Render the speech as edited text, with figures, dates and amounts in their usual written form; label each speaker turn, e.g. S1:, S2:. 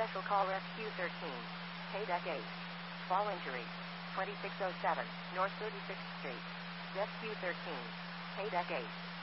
S1: Special call Rescue 13. Paydeck 8. Fall injury. 2607 North 36th Street. Rescue 13. Paydeck 8.